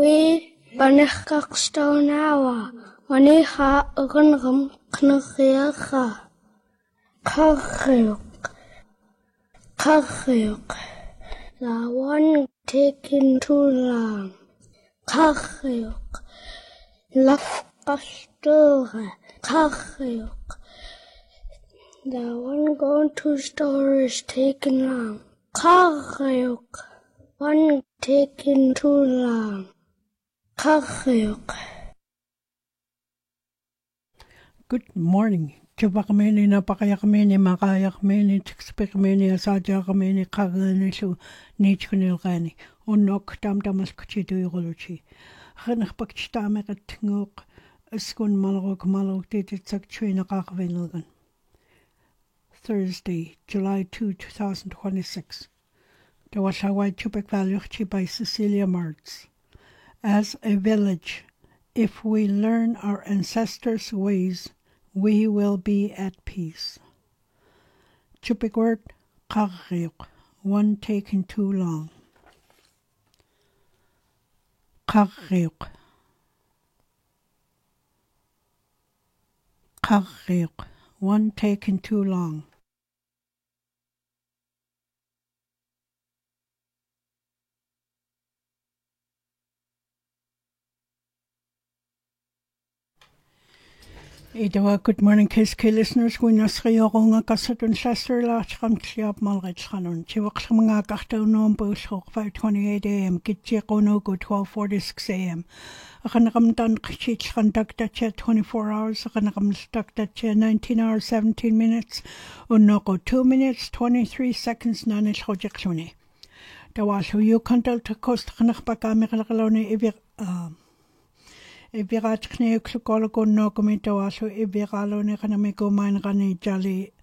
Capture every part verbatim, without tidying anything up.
we banachkakstonawa, waniha ugunrum knughiacha. Kachuk, kachuk, the one taking too long. Kachuk, lafkastura, kachuk, the one going to store is taking long. Kachuk, one taking too long. Kachuk. Good morning. Chupakameni napakayakameni makayakameni tikspikameni asajakameni kagani su nichkunilgani unok tamtamas kuchitu yoluchi. Hanakpakchtamekat ngok skun malok malok titit chwina kakvinilgan. Thursday, July second, two thousand twenty-six. Dawashawai Chupik Valuchi by Cecilia Martz. As a village, if we learn our ancestors' ways, we will be at peace. Chupik word, kagriuk, one taking too long. Kagriuk. Kagriuk, one taking too long. Idawa, good morning, Kiss K listeners. Gwynas Rioronga Kasatun Shasser Lachram Kliab Malrich Hanon. Chiwaksamanga Gachtonon Bushok five twenty-eight A M. Gitjekonogo twelve forty-six A M. Akanagam Dan Kchich Randaktache twenty-four hours. Akanagam Staktache nineteen hours seventeen minutes. Unoko two minutes twenty-three seconds Nanish Hojakluni. Dawashu you control to coast Hanakbaka Miralone Ivir. Ibirachne Klukologo no Comitawaso Ibiralo Nekanamigo Mainrani Jali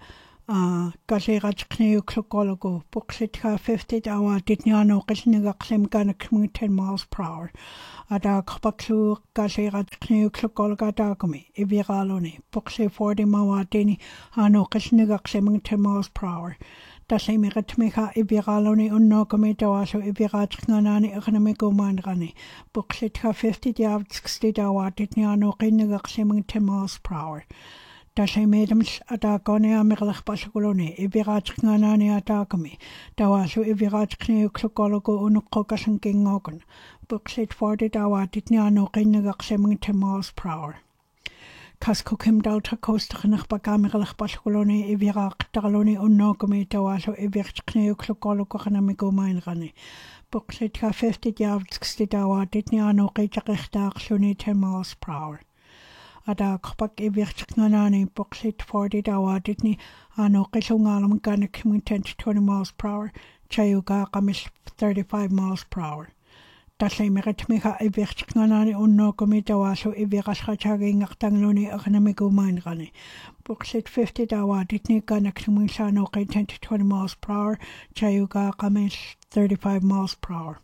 Galerachne Klukologo Buxitka fifty hour Ditniano Kisniga Klimgana ten miles per hour. Ada Kapaklu Galerachne Klukologa Dagami Ibiraloni Buxi forty Mawa Dini Hano Kisniga Kliming ten miles per hour. Dasimiratmiha Ibiraloni Unokomitawaso Ibirachnani Economico Mandrani. Buxitka fifty yards sixty hour Ditniano Kiniga Kliming ten miles per hour. Dasimedams Adagone Amirlach Basagoloni, Ibirachnani Adagami. Dawasu Ibirachne Klukologo Unokokas and King Ogan. Buxit forty hour Ditniano Kiniga Kliming ten miles per hour. Kaskokim Delta Costa Nachbagamirlach Bascoloni, Ivirak Daloni, Unogami, Tawaso, Ivirchne, Klokologo, Hanamigo Mainrani. Buxitka fifty yards, sixty hour, Ditniano, Rijarechta, Shuni, ten miles per hour. Ada Kopak Ivirchnani, Buxit forty hour, Ditni, Ano Kisungalam Ganik, ten to twenty miles per hour, Chayuga, Kamish, thirty-five miles per hour. Dasimiratmiha Ibirchnani Unokomitawaso Ibirashachaging Actangloni Economico Mainrani. Buxit fifty hour Ditni Ganakmunsano ten to twenty miles per hour, Chayuga Kamish thirty-five miles per hour.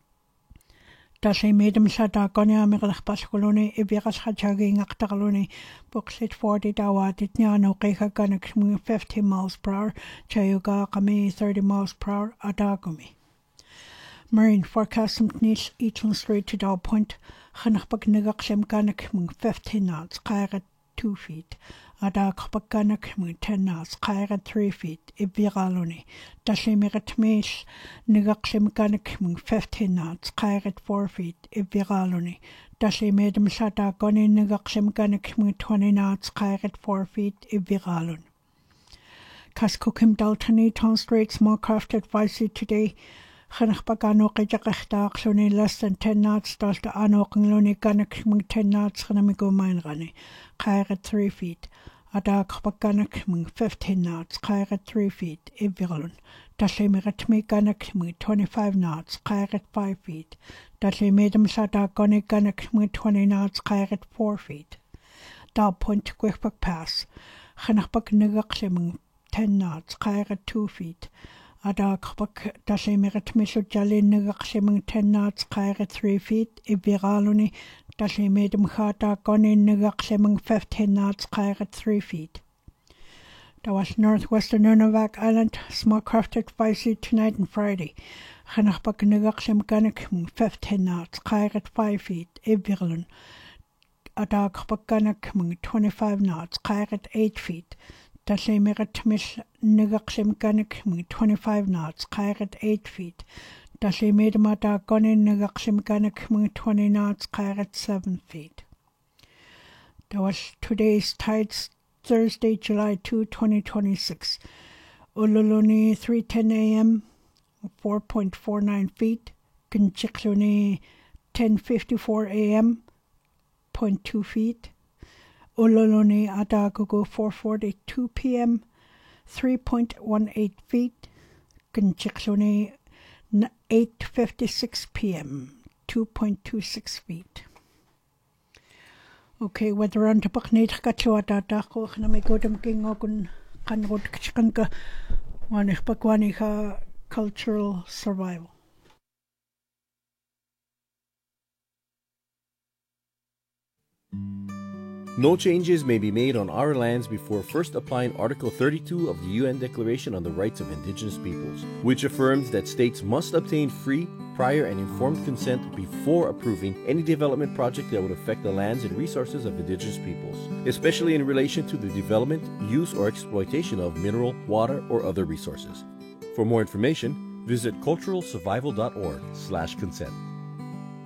Dasimidam Sada Gonia Mirlach Bascoloni Ibirashachaging Actangloni. Buxit forty hour Ditniano Reka Ganakmun fifty miles per hour, Chayuga Kami thirty miles per hour, Adagumi. Marine forecast some niche Eastern Strait to Dow Point. Hanakbak Nagaksem Ganakmung fifteen knots, Kaira two feet. Ada Kapakanakamung ten knots, Kaira three feet. Ibiraloni. Dasimiratmish Nagaksem Ganakmung fifteen knots, Kaira four feet. Ibiraloni. Dasimedam Sata Goni Nagaksem Ganakmung twenty knots, Kaira four feet. Ibiralon. Kaskokim Daltani Town Strait small craft advisory today. Hanakbagano Kijakachta, Sony less than ten knots, Delta Anoking Loni Ganakmung ten knots, Hanamigo Mainrani, Kaira three feet. Ada Kapaganakamung fifteen knots, Kaira three feet, Iviralun. Dasimiratmi Ganakmung twenty-five knots, Kaira five feet. Dasimedam Sada Goni Ganakmung twenty knots, Kaira four feet. Dow Point Quebec Pass. Hanakbag Nagaklimung ten knots, Kaira two feet. Ada Kapag Dasimiratmiso Jalin Nagaklimung ten knots, Kaira three feet, Ibiraluni, Dasimedam Hata Goni Nagaklimung fifteen knots, Kaira three feet. That was northwestern Nunavak Island, small craft advisory tonight and Friday. Ganachpaknegaksim kanek fifteen knots, kairet five feet, evirlun. Adakpakanak twenty-five knots, kairet eight feet. Tasemirat mish negaksim kanek twenty-five knots, kairet eight feet. Tasemidmata gonin negaksim kanek twenty knots, kairet seven feet. That was today's tides, Thursday, July second, twenty twenty-six. Ululuni three ten a m, four point four nine feet. Kinchikluni ten fifty-four a m, zero point two feet. Ululuni Adagugu four forty-two p m, three point one eight feet. Kinchikluni eight fifty-six p m, two point two six feet. Okay, weather on tapak nit kachuata tako na may godam king okun kanrot kachkanka wanih pakwani cultural survival. No changes may be made on our lands before first applying Article thirty-two of the U N Declaration on the Rights of Indigenous Peoples, which affirms that states must obtain free, prior, and informed consent before approving any development project that would affect the lands and resources of Indigenous peoples, especially in relation to the development, use, or exploitation of mineral, water, or other resources. For more information, visit cultural survival dot org slash consent.